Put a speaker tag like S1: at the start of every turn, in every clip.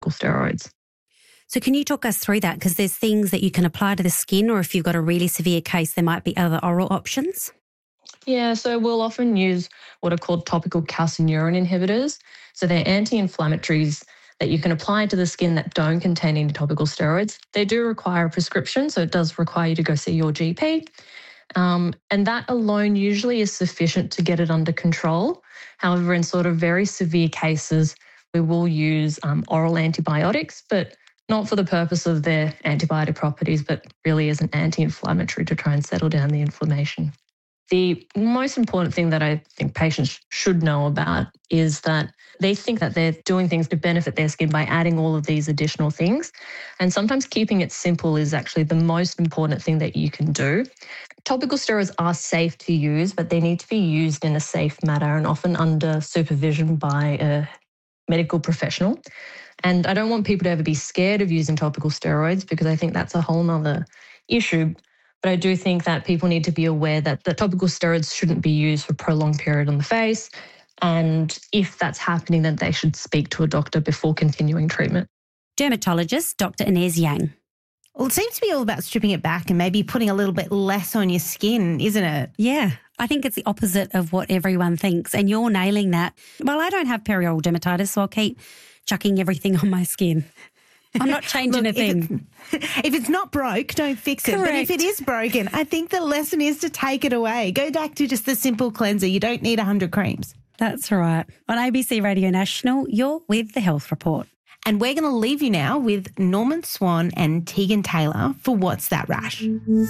S1: topical steroids.
S2: So can you talk us through that? Because there's things that you can apply to the skin, or if you've got a really severe case, there might be other oral options.
S1: Yeah, so we'll often use what are called topical calcineurin inhibitors. So they're anti-inflammatories that you can apply to the skin that don't contain any topical steroids. They do require a prescription, so it does require you to go see your GP. And that alone usually is sufficient to get it under control. However, in sort of very severe cases, we will use oral antibiotics, but not for the purpose of their antibiotic properties, but really as an anti-inflammatory to try and settle down the inflammation. The most important thing that I think patients should know about is that they think that they're doing things to benefit their skin by adding all of these additional things. And sometimes keeping it simple is actually the most important thing that you can do. Topical steroids are safe to use, but they need to be used in a safe manner and often under supervision by a medical professional. And I don't want people to ever be scared of using topical steroids because I think that's a whole nother issue. But I do think that people need to be aware that the topical steroids shouldn't be used for a prolonged period on the face. And if that's happening, then they should speak to a doctor before continuing treatment.
S2: Dermatologist Dr. Inez Yang.
S3: Well, it seems to be all about stripping it back and maybe putting a little bit less on your skin, isn't it?
S2: Yeah, I think it's the opposite of what everyone thinks, and you're nailing that. Well, I don't have perioral dermatitis, so I'll keep chucking everything on my skin. I'm not changing a thing.
S3: If it's not broke, don't fix it.
S2: Correct.
S3: But if it is broken, I think the lesson is to take it away. Go back to just the simple cleanser. You don't need 100 creams.
S2: That's right. On ABC Radio National, you're with The Health Report.
S3: And we're going to leave you now with Norman Swan and Tegan Taylor for What's That Rash?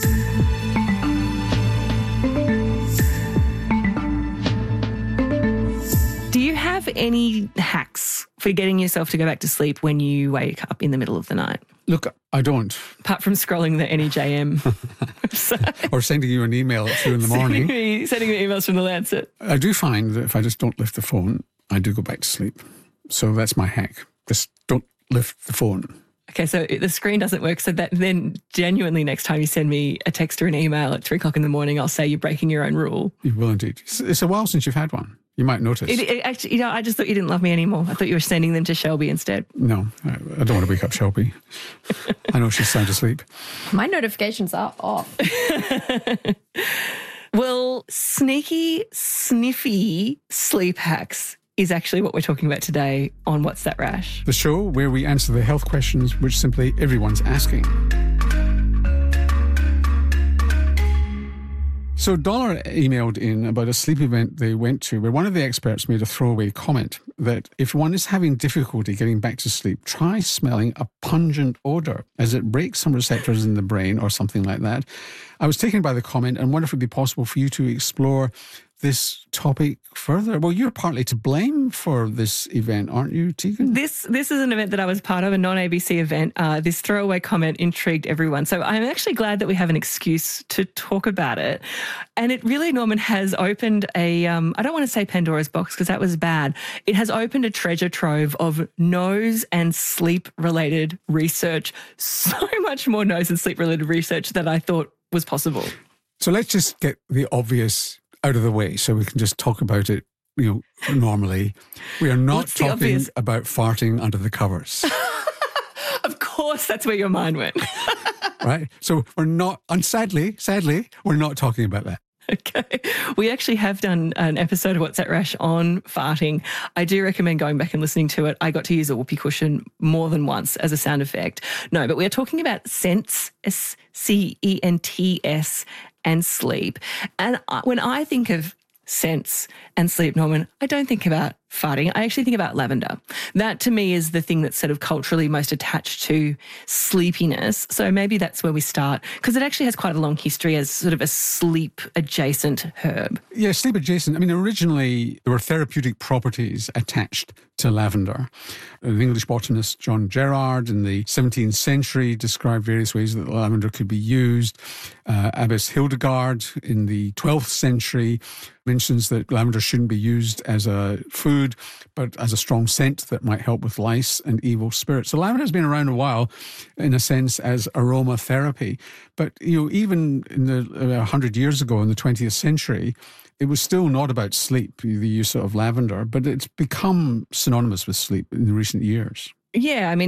S4: Do you have any hacks for getting yourself to go back to sleep when you wake up in the middle of the night?
S5: Look, I don't.
S4: Apart from scrolling the NEJM website.
S5: Or sending you an email at 2 in the morning.
S4: Sending me emails from The Lancet.
S5: I do find that if I just don't lift the phone, I do go back to sleep. So that's my hack. Just don't lift the phone.
S4: Okay, so the screen doesn't work. So that then genuinely next time you send me a text or an email at 3 o'clock in the morning, I'll say you're breaking your own rule.
S5: You will indeed. It's a while since you've had one. You might notice.
S4: It actually, I just thought you didn't love me anymore. I thought you were sending them to Shelby instead.
S5: No, I don't want to wake up Shelby. I know she's sound asleep.
S6: My notifications are off.
S4: Well, sneaky, sniffy sleep hacks is actually what we're talking about today on What's That Rash?
S5: The show where we answer the health questions which simply everyone's asking. So Dollar emailed in about a sleep event they went to where one of the experts made a throwaway comment that if one is having difficulty getting back to sleep, try smelling a pungent odour as it breaks some receptors in the brain or something like that. I was taken by the comment and wonder if it would be possible for you to explore this topic further. Well, you're partly to blame for this event, aren't you, Tegan?
S4: This is an event that I was part of, a non-ABC event. This throwaway comment intrigued everyone. So I'm actually glad that we have an excuse to talk about it. And it really, Norman, has opened a, I don't want to say Pandora's box because that was bad. It has opened a treasure trove of nose and sleep-related research. So much more nose and sleep-related research than I thought was possible.
S5: So let's just get the obvious out of the way so we can just talk about it, normally. We are not talking about farting under the covers.
S4: Of course, that's where your mind went.
S5: Right? So we're not, and sadly, we're not talking about that.
S4: Okay. We actually have done an episode of What's That Rash on farting. I do recommend going back and listening to it. I got to use a whoopee cushion more than once as a sound effect. No, but we are talking about scents, S-C-E-N-T-S, and sleep. And when I think of scents and sleep, Norman, I don't think about farting. I actually think about lavender. That to me is the thing that's sort of culturally most attached to sleepiness. So maybe that's where we start, because it actually has quite a long history as sort of a sleep adjacent herb.
S5: Yeah, sleep adjacent. I mean, originally there were therapeutic properties attached to lavender. An English botanist, John Gerard, in the 17th century described various ways that lavender could be used. Abbess Hildegard in the 12th century mentions that lavender shouldn't be used as a food, but as a strong scent that might help with lice and evil spirits. So lavender has been around a while, in a sense, as aromatherapy. But, even in the 100 years ago, in the 20th century, it was still not about sleep, the use of lavender, but it's become synonymous with sleep in recent years.
S4: Yeah, I mean,